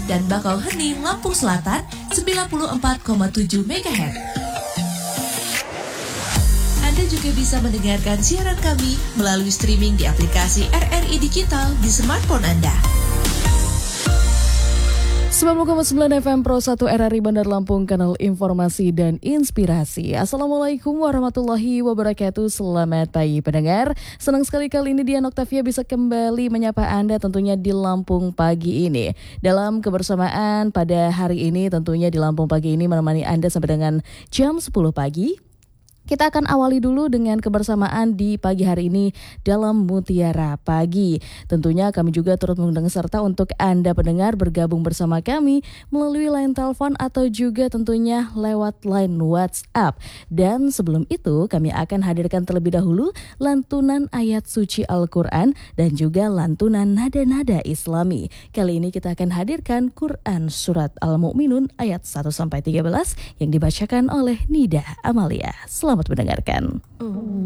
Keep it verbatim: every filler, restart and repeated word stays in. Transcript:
dan Bakauheni, Lampung Selatan sembilan puluh empat koma tujuh megahertz. Anda juga bisa mendengarkan siaran kami melalui streaming di aplikasi R R I Digital di smartphone Anda. sembilan puluh koma sembilan F M Pro satu R R I Bandar Lampung, kanal informasi dan inspirasi. Assalamualaikum warahmatullahi wabarakatuh. Selamat pagi pendengar. Senang sekali kali ini Dian Oktavia bisa kembali menyapa Anda tentunya di Lampung pagi ini. Dalam kebersamaan pada hari ini tentunya di Lampung pagi ini menemani Anda sampai dengan jam sepuluh pagi. Kita akan awali dulu dengan kebersamaan di pagi hari ini dalam Mutiara Pagi. Tentunya kami juga turut mengundang serta untuk Anda pendengar bergabung bersama kami melalui line telepon atau juga tentunya lewat line WhatsApp. Dan sebelum itu kami akan hadirkan terlebih dahulu lantunan ayat suci Al-Quran dan juga lantunan nada-nada Islami. Kali ini kita akan hadirkan Quran Surat Al-Mu'minun ayat satu sampai tiga belas yang dibacakan oleh Nida Amalia. Selamat mendengarkan.